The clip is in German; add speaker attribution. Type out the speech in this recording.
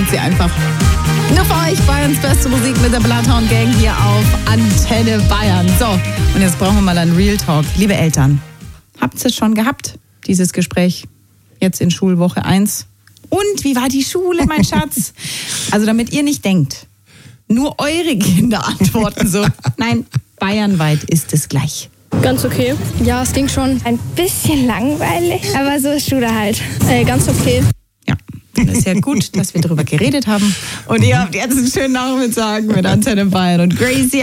Speaker 1: sie einfach. Nur für euch Bayerns beste Musik mit der Bloodhound Gang hier auf Antenne Bayern. So, und jetzt brauchen wir mal einen Real Talk. Liebe Eltern, habt ihr es schon gehabt, dieses Gespräch jetzt in Schulwoche 1? Und wie war die Schule, mein Schatz? Also damit ihr nicht denkt, nur eure Kinder antworten so. Nein, bayernweit ist es gleich.
Speaker 2: Ganz okay. Ja, es ging schon.
Speaker 3: Ein bisschen langweilig, aber so ist Schule halt.
Speaker 2: Ganz okay.
Speaker 1: Ja, dann ist ja gut, dass wir darüber geredet haben. Und ihr habt jetzt einen schönen Nachmittag mit Antenne Bayern und Gracie.